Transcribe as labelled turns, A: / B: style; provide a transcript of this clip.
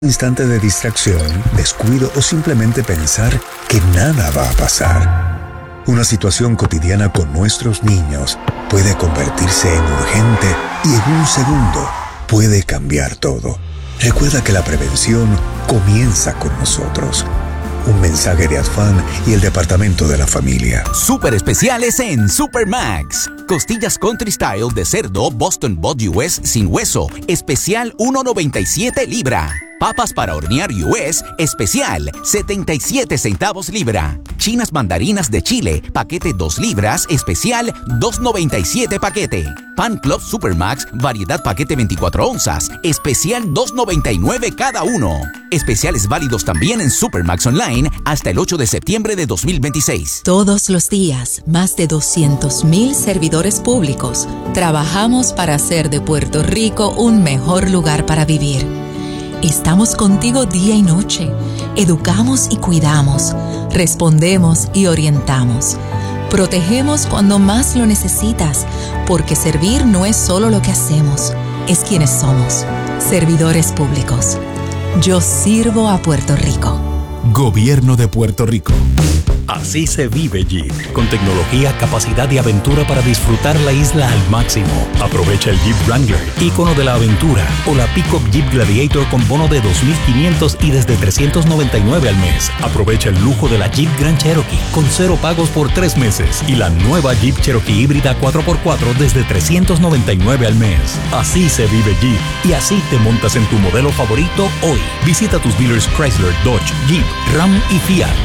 A: Instante de distracción, descuido o simplemente pensar que nada va a pasar. Una situación cotidiana con nuestros niños puede convertirse en urgente y en un segundo puede cambiar todo. Recuerda que la prevención comienza con nosotros. Un mensaje de ADFAN y el Departamento de la Familia.
B: Super especiales en Supermax. Costillas Country Style de cerdo Boston Bot US sin hueso. Especial $1.97 libra. Papas para hornear US, especial 77 centavos libra. Chinas mandarinas de Chile, paquete 2 libras, especial $2.97 paquete. Pan Club Supermax, variedad paquete 24 onzas, especial $2.99 cada uno. Especiales válidos también en Supermax Online hasta el 8 de septiembre de 2026.
C: Todos los días, más de 200,000 servidores públicos trabajamos para hacer de Puerto Rico un mejor lugar para vivir. Estamos contigo día y noche. Educamos y cuidamos. Respondemos y orientamos. Protegemos cuando más lo necesitas, porque servir no es solo lo que hacemos, es quienes somos. Servidores públicos. Yo sirvo a Puerto Rico.
D: Gobierno de Puerto Rico. Así se vive Jeep, con tecnología, capacidad y aventura para disfrutar la isla al máximo. Aprovecha el Jeep Wrangler, ícono de la aventura, o la Pickup Jeep Gladiator con bono de $2,500 y desde $399 al mes. Aprovecha el lujo de la Jeep Grand Cherokee con 0 pagos por 3 meses y la nueva Jeep Cherokee híbrida 4x4 desde $399 al mes. Así se vive Jeep y así te montas en tu modelo favorito hoy. Visita tus dealers Chrysler, Dodge, Jeep, Ram y Fiat.